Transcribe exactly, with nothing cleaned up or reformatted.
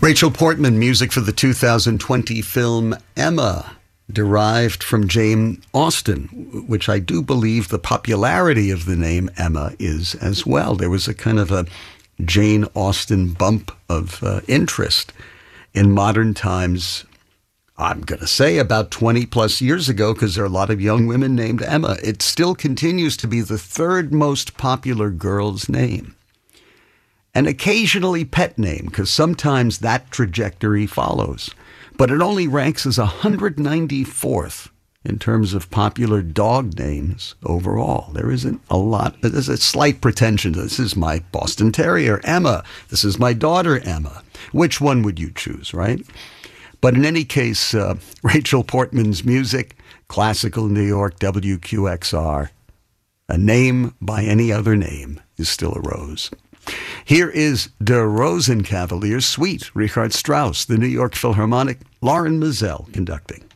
Rachel Portman, music for the two thousand twenty film Emma, derived from Jane Austen, which I do believe the popularity of the name Emma is as well. There was a kind of a Jane Austen bump of uh, interest in modern times, I'm going to say about twenty plus years ago, because there are a lot of young women named Emma. It still continues to be the third most popular girl's name. And occasionally pet name, because sometimes that trajectory follows. But it only ranks as one hundred ninety-fourth in terms of popular dog names overall. There isn't a lot. There's a slight pretension. This is my Boston Terrier, Emma. This is my daughter, Emma. Which one would you choose, right? But in any case, uh, Rachel Portman's music, classical New York, W Q X R. A name by any other name is still a rose. Here is Der Rosenkavalier Suite, Richard Strauss, the New York Philharmonic, Lauren Mizell conducting.